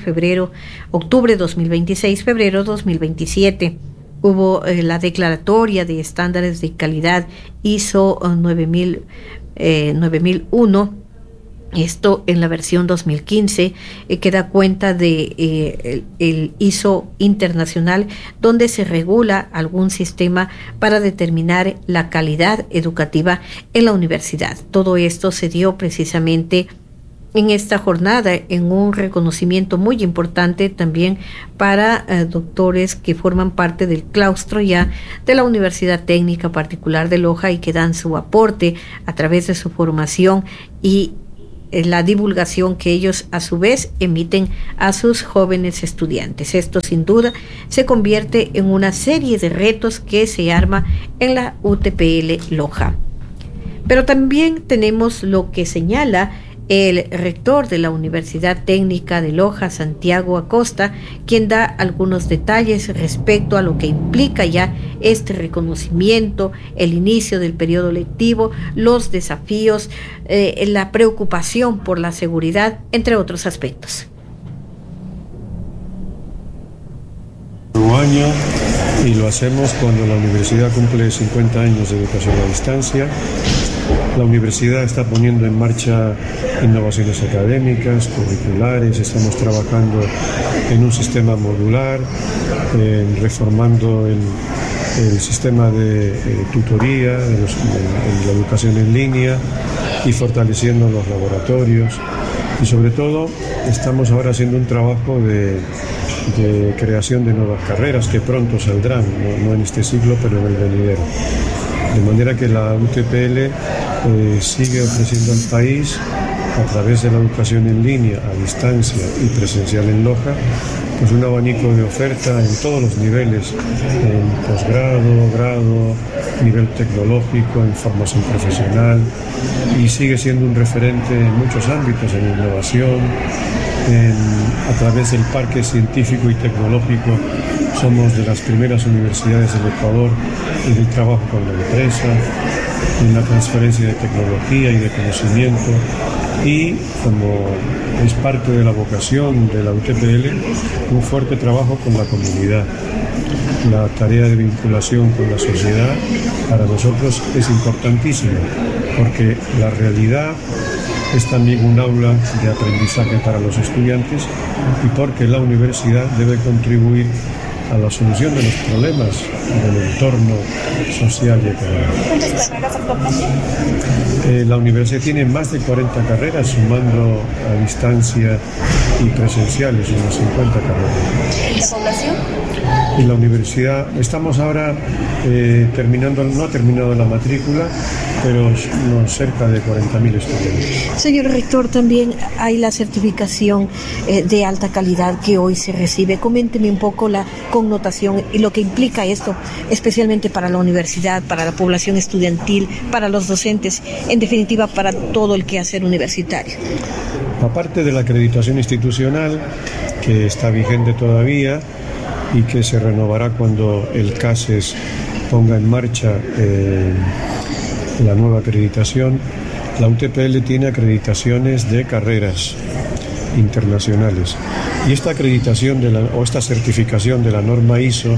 2026, febrero 2027. Hubo la declaratoria de estándares de calidad ISO 9001 Esto en la versión 2015 que da cuenta de el ISO internacional, donde se regula algún sistema para determinar la calidad educativa en la universidad. Todo esto se dio precisamente en esta jornada, en un reconocimiento muy importante también para doctores que forman parte del claustro ya de la Universidad Técnica Particular de Loja y que dan su aporte a través de su formación y la divulgación que ellos a su vez emiten a sus jóvenes estudiantes. Esto sin duda se convierte en una serie de retos que se arma en la UTPL Loja. Pero también tenemos lo que señala el rector de la Universidad Técnica de Loja, Santiago Acosta, quien da algunos detalles respecto a lo que implica ya este reconocimiento, el inicio del periodo lectivo, los desafíos, la preocupación por la seguridad, entre otros aspectos. Un año, y lo hacemos cuando la universidad cumple 50 años de educación a distancia. La universidad está poniendo en marcha innovaciones académicas, curriculares, estamos trabajando en un sistema modular, reformando el sistema de tutoría, de la educación en línea y fortaleciendo los laboratorios. Y sobre todo estamos ahora haciendo un trabajo de creación de nuevas carreras que pronto saldrán, no en este siglo, pero en el venidero. De manera que la UTPL sigue ofreciendo al país, a través de la educación en línea, a distancia y presencial en Loja, pues un abanico de oferta en todos los niveles, en posgrado, grado, nivel tecnológico, en formación profesional, y sigue siendo un referente en muchos ámbitos, en innovación, a través del parque científico y tecnológico. Somos de las primeras universidades del Ecuador en el trabajo con la empresa, en la transferencia de tecnología y de conocimiento, y como es parte de la vocación de la UTPL, un fuerte trabajo con la comunidad. La tarea de vinculación con la sociedad para nosotros es importantísima, porque la realidad es también un aula de aprendizaje para los estudiantes y porque la universidad debe contribuir a la solución de los problemas del entorno social y económico. ¿Cuántas carreras actualmente? La universidad tiene más de 40 carreras, sumando a distancia y presenciales, unas 50 carreras. ¿Y la población? Y la universidad, estamos ahora terminando, no ha terminado la matrícula, pero cerca de 40.000 estudiantes. Señor rector, también hay la certificación de alta calidad que hoy se recibe. Coménteme un poco la connotación y lo que implica esto, especialmente para la universidad, para la población estudiantil, para los docentes, en definitiva para todo el quehacer universitario. Aparte de la acreditación institucional, que está vigente todavía y que se renovará cuando el CASES ponga en marcha la nueva acreditación, la UTPL tiene acreditaciones de carreras internacionales. Y esta acreditación esta certificación de la norma ISO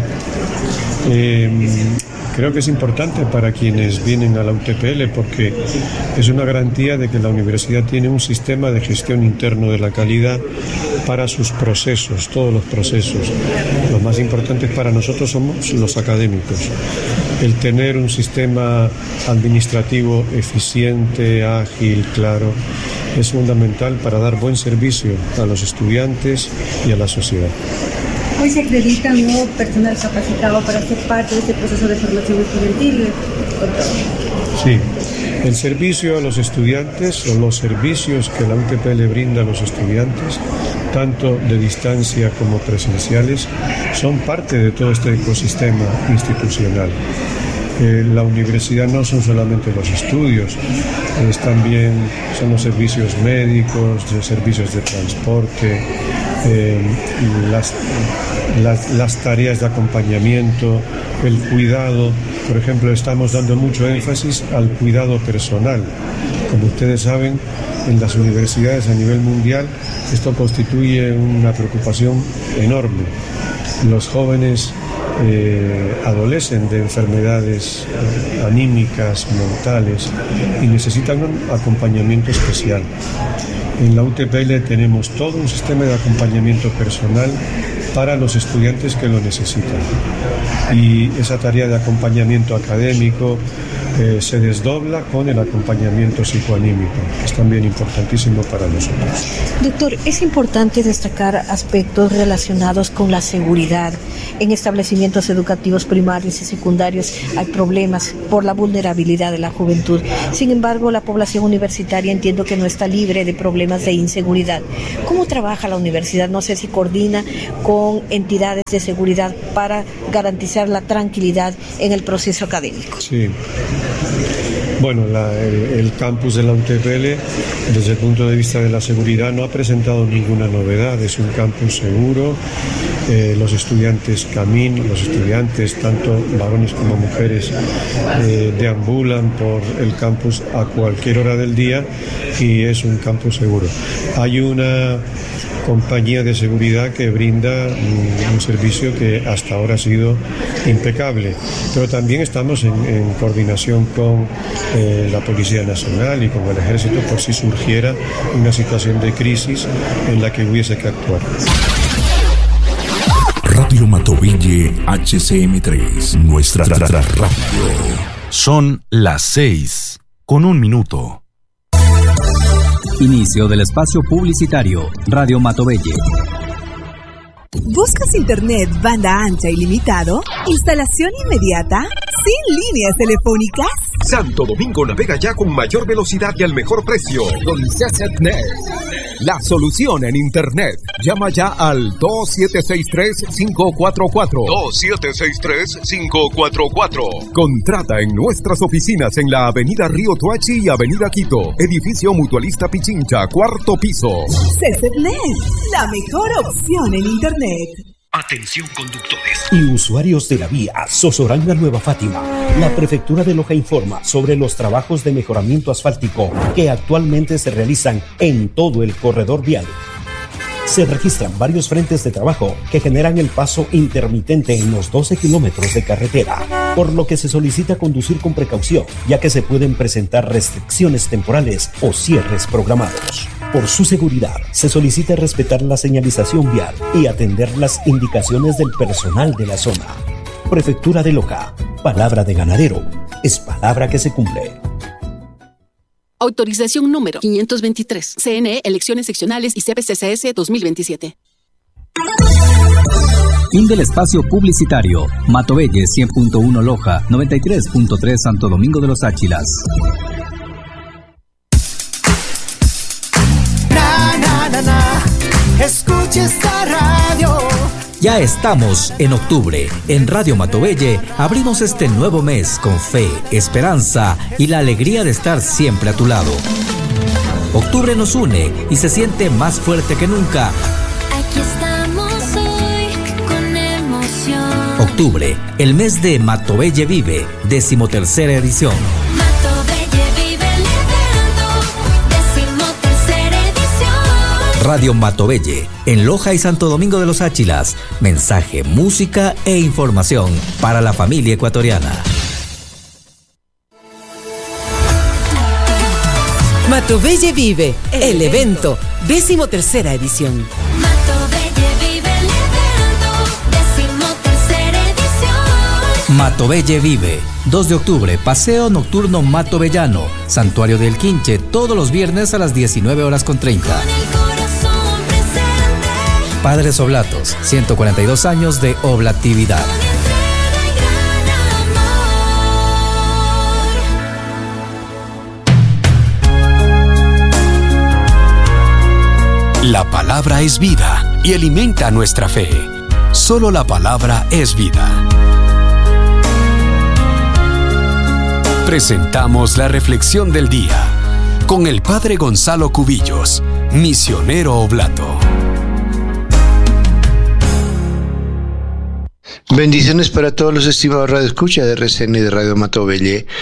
creo que es importante para quienes vienen a la UTPL, porque es una garantía de que la universidad tiene un sistema de gestión interno de la calidad para sus procesos, todos los procesos. Los más importantes para nosotros somos los académicos. El tener un sistema administrativo eficiente, ágil, claro, es fundamental para dar buen servicio a los estudiantes y a la sociedad. Hoy se acredita un nuevo personal capacitado para ser parte de este proceso de formación estudiantil. Sí, el servicio a los estudiantes o los servicios que la UTPL brinda a los estudiantes, tanto de distancia como presenciales, son parte de todo este ecosistema institucional. La universidad no son solamente los estudios, son los servicios médicos, los servicios de transporte, las tareas de acompañamiento, el cuidado. Por ejemplo, estamos dando mucho énfasis al cuidado personal. Como ustedes saben, en las universidades a nivel mundial esto constituye una preocupación enorme. Los jóvenes adolecen de enfermedades anímicas, mentales y necesitan un acompañamiento especial. En la UTPL tenemos todo un sistema de acompañamiento personal para los estudiantes que lo necesitan. Y esa tarea de acompañamiento académico se desdobla con el acompañamiento psicoanímico, que es también importantísimo para nosotros. Doctor, es importante destacar aspectos relacionados con la seguridad. En establecimientos educativos primarios y secundarios hay problemas por la vulnerabilidad de la juventud. Sin embargo, la población universitaria entiendo que no está libre de problemas de inseguridad. ¿Cómo trabaja la universidad? No sé si coordina con entidades de seguridad para garantizar la tranquilidad en el proceso académico. Sí. Bueno, el campus de la UTPL, desde el punto de vista de la seguridad, no ha presentado ninguna novedad. Es un campus seguro. Los estudiantes caminan, los estudiantes, tanto varones como mujeres, deambulan por el campus a cualquier hora del día y es un campus seguro. Hay una compañía de seguridad que brinda un servicio que hasta ahora ha sido impecable, pero también estamos en coordinación con la Policía Nacional y con el Ejército por si surgiera una situación de crisis en la que hubiese que actuar. Radio Matovelle HCM3, nuestra radio. Son las 6:01. Inicio del espacio publicitario. Radio Matovelle. ¿Buscas internet banda ancha ilimitado? ¿Instalación inmediata? ¿Sin líneas telefónicas? Santo Domingo navega ya con mayor velocidad y al mejor precio. Con CCNet, la solución en internet. Llama ya al 2763-544. 2763-544. Contrata en nuestras oficinas en la Avenida Río Toachi y Avenida Quito. Edificio Mutualista Pichincha, 4º piso. CCNet, la mejor opción en internet. Atención conductores y usuarios de la vía Sosoranga Nueva Fátima. La Prefectura de Loja informa sobre los trabajos de mejoramiento asfáltico que actualmente se realizan en todo el corredor vial. Se registran varios frentes de trabajo que generan el paso intermitente en los 12 kilómetros de carretera, por lo que se solicita conducir con precaución, ya que se pueden presentar restricciones temporales o cierres programados. Por su seguridad, se solicita respetar la señalización vial y atender las indicaciones del personal de la zona. Prefectura de Loja, palabra de ganadero, es palabra que se cumple. Autorización número 523. CNE, Elecciones Seccionales y CPCCS 2027. Fin del espacio publicitario. Matovelle 100.1 Loja, 93.3 Santo Domingo de los Áchilas. Escucha esta radio. Ya estamos en octubre. En Radio Matovelle abrimos este nuevo mes con fe, esperanza y la alegría de estar siempre a tu lado. Octubre nos une y se siente más fuerte que nunca. Aquí estamos hoy con emoción. Octubre, el mes de Matovelle Vive, 13ª edición. Radio Matovelle, en Loja y Santo Domingo de los Áchilas. Mensaje, música e información para la familia ecuatoriana. Matovelle Vive, el evento, 13ª edición. Matovelle Vive, el evento, 13ª edición. Matovelle Vive, 2 de octubre, paseo nocturno matovellano, Santuario del Quinche, todos los viernes a las 19:30. Padres Oblatos, 142 años de oblatividad. La palabra es vida y alimenta nuestra fe. Solo la palabra es vida. Presentamos la reflexión del día con el Padre Gonzalo Cubillos, misionero oblato. Bendiciones para todos los estimados radioescuchas de RCN y de Radio Matovelle.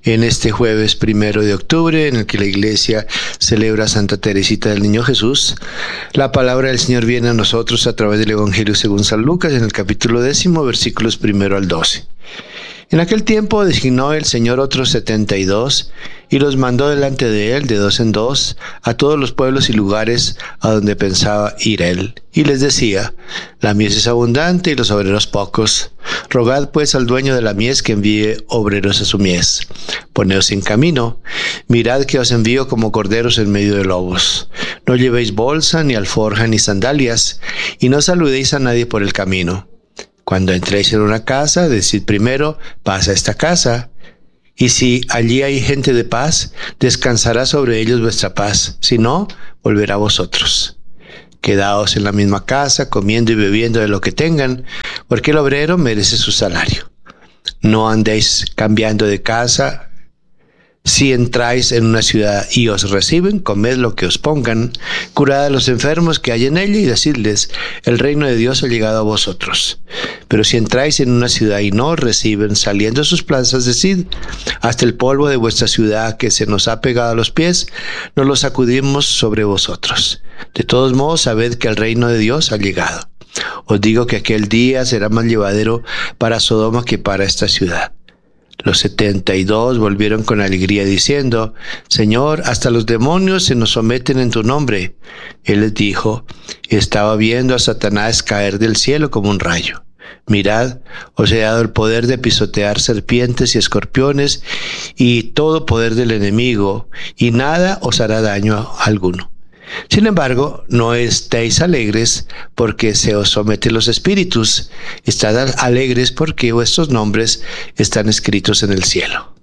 en este jueves 1 de octubre, en el que la Iglesia celebra a Santa Teresita del Niño Jesús. La palabra del Señor viene a nosotros a través del Evangelio según San Lucas, en el capítulo 10, versículos 1 al 12. En aquel tiempo designó el Señor otros 72 y los mandó delante de él de 2 en 2 a todos los pueblos y lugares a donde pensaba ir él. Y les decía: la mies es abundante y los obreros pocos. Rogad pues al dueño de la mies que envíe obreros a su mies. Poneos en camino. Mirad que os envío como corderos en medio de lobos. No llevéis bolsa, ni alforja, ni sandalias, y no saludéis a nadie por el camino. Cuando entréis en una casa, decid primero: paz a esta casa. Y si allí hay gente de paz, descansará sobre ellos vuestra paz. Si no, volverá a vosotros. Quedaos en la misma casa, comiendo y bebiendo de lo que tengan, porque el obrero merece su salario. No andéis cambiando de casa. Si entráis en una ciudad y os reciben, comed lo que os pongan, curad a los enfermos que hay en ella y decidles: el reino de Dios ha llegado a vosotros. Pero si entráis en una ciudad y no os reciben, saliendo a sus plazas, decid: hasta el polvo de vuestra ciudad que se nos ha pegado a los pies, nos lo sacudimos sobre vosotros. De todos modos, sabed que el reino de Dios ha llegado. Os digo que aquel día será más llevadero para Sodoma que para esta ciudad. Los 72 volvieron con alegría diciendo: Señor, hasta los demonios se nos someten en tu nombre. Él les dijo: estaba viendo a Satanás caer del cielo como un rayo. Mirad, os he dado el poder de pisotear serpientes y escorpiones y todo poder del enemigo, y nada os hará daño alguno. Sin embargo, no estéis alegres porque se os someten los espíritus. Estad alegres porque vuestros nombres están escritos en el cielo.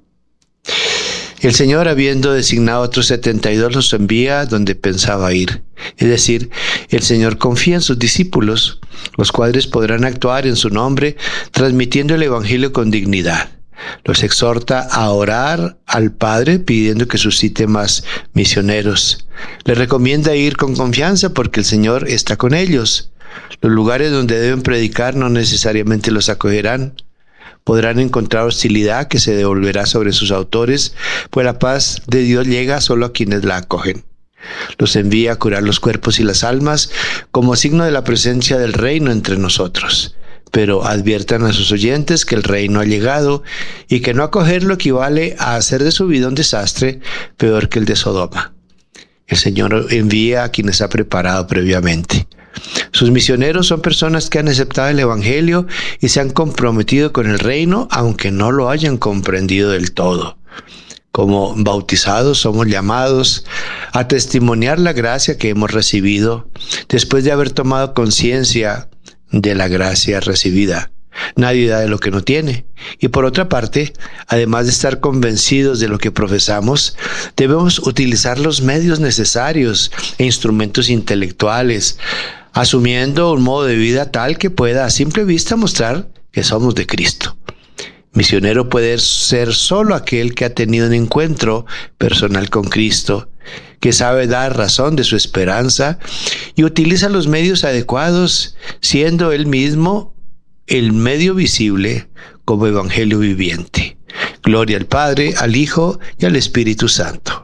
El Señor, habiendo designado a otros 72, los envía donde pensaba ir. Es decir, el Señor confía en sus discípulos, los cuales podrán actuar en su nombre, transmitiendo el Evangelio con dignidad. Los exhorta a orar al Padre pidiendo que suscite más misioneros. Les recomienda ir con confianza porque el Señor está con ellos. Los lugares donde deben predicar no necesariamente los acogerán. Podrán encontrar hostilidad que se devolverá sobre sus autores, pues la paz de Dios llega solo a quienes la acogen. Los envía a curar los cuerpos y las almas como signo de la presencia del reino entre nosotros. Pero adviertan a sus oyentes que el reino ha llegado y que no acogerlo equivale a hacer de su vida un desastre peor que el de Sodoma. El Señor envía a quienes ha preparado previamente. Sus misioneros son personas que han aceptado el Evangelio y se han comprometido con el reino, aunque no lo hayan comprendido del todo. Como bautizados somos llamados a testimoniar la gracia que hemos recibido después de haber tomado conciencia de la gracia recibida. Nadie da de lo que no tiene. Y por otra parte, además de estar convencidos de lo que profesamos, debemos utilizar los medios necesarios e instrumentos intelectuales, asumiendo un modo de vida tal que pueda a simple vista mostrar que somos de Cristo. Misionero puede ser solo aquel que ha tenido un encuentro personal con Cristo, que sabe dar razón de su esperanza y utiliza los medios adecuados, siendo él mismo el medio visible como evangelio viviente. Gloria al Padre, al Hijo y al Espíritu Santo.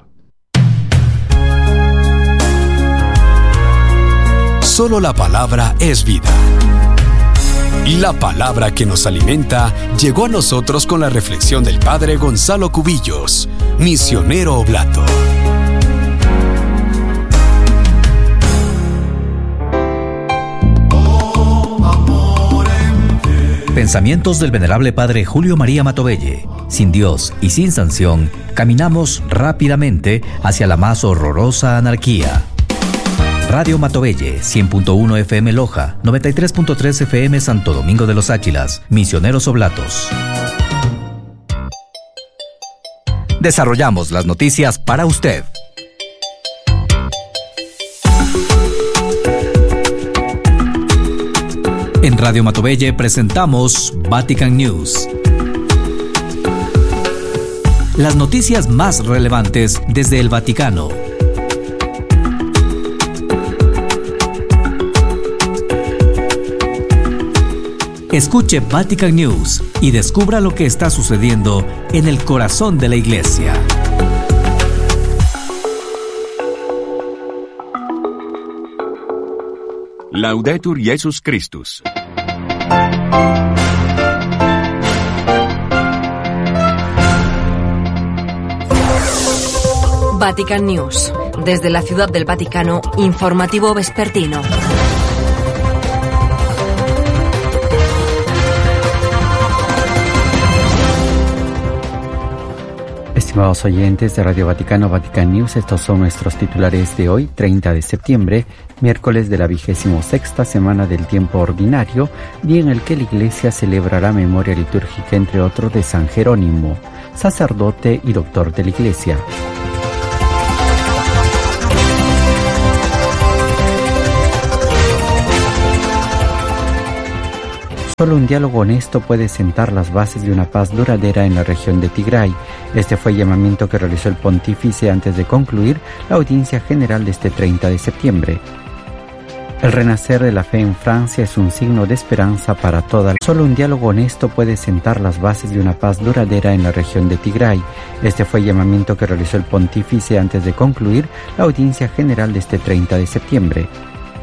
Solo la palabra es vida. Y la palabra que nos alimenta llegó a nosotros con la reflexión del Padre Gonzalo Cubillos, misionero oblato. Pensamientos del venerable Padre Julio María Matovelle. Sin Dios y sin sanción, caminamos rápidamente hacia la más horrorosa anarquía. Radio Matovelle, 100.1 FM Loja, 93.3 FM Santo Domingo de los Áchilas, misioneros oblatos. Desarrollamos las noticias para usted. En Radio Matovelle presentamos Vatican News. Las noticias más relevantes desde el Vaticano. Escuche Vatican News y descubra lo que está sucediendo en el corazón de la Iglesia. Laudetur Jesus Christus. Vatican News. Desde la Ciudad del Vaticano, informativo vespertino. Estimados oyentes de Radio Vaticano, Vatican News, estos son nuestros titulares de hoy, 30 de septiembre, miércoles de la 26ª semana del tiempo ordinario, día en el que la Iglesia celebrará memoria litúrgica, entre otros, de San Jerónimo, sacerdote y doctor de la Iglesia. Solo un diálogo honesto puede sentar las bases de una paz duradera en la región de Tigray. Este fue el llamamiento que realizó el pontífice antes de concluir la audiencia general de este 30 de septiembre. El renacer de la fe en Francia es un signo de esperanza para toda. Solo un diálogo honesto puede sentar las bases de una paz duradera en la región de Tigray. Este fue el llamamiento que realizó el pontífice antes de concluir la audiencia general de este 30 de septiembre.